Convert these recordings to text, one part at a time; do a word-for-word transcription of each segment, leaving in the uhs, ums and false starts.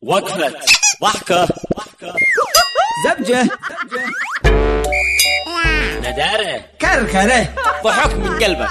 وقفة ضحكة زبجة ندارة كركرة ضحك من قلبك.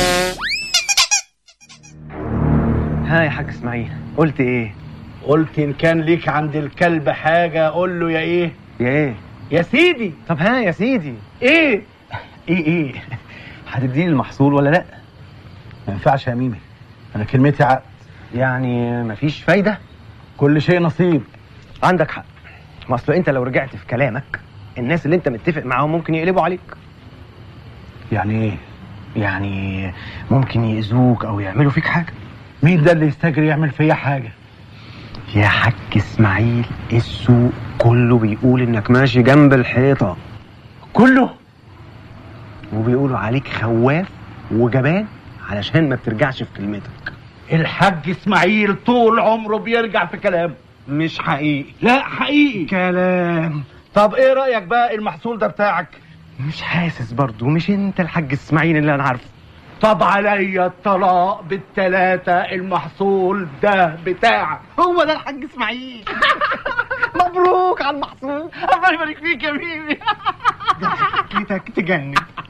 ها يا حاج اسماعيل، قلت ايه؟ قلت ان كان ليك عند الكلب حاجة قول له يا ايه يا ايه؟ يا سيدي. طب ها يا سيدي، ايه ايه ايه هتديني المحصول ولا لا؟ ما ينفعش يا ميمي، انا كلمتي عقد. يعني مفيش فايدة؟ كل شيء نصيب. عندك حق، ما اصل انت لو رجعت في كلامك الناس اللي انت متفق معاهم ممكن يقلبوا عليك. يعني ايه؟ يعني ممكن يأذوك او يعملوا فيك حاجة. مين ده اللي يستجري يعمل فيا حاجة؟ يا حاج اسماعيل، السوق كله بيقول انك ماشي جنب الحيطة، كله؟ وبيقولوا عليك خواف وجبان علشان ما بترجعش في كلمتك. الحاج اسماعيل طول عمره بيرجع في كلامه. مش حقيقي. لا حقيقي كلام. طب ايه رأيك بقى المحصول ده بتاعك؟ مش حاسس برضو، مش انت الحاج اسماعيل اللي انا عارفه. طب عليا الطلاق بالتلاتة، المحصول ده بتاعك. هو ده الحاج اسماعيل. مبروك على المحصول، الله يبارك فيك يا ميمي. ضحكتك تجنن.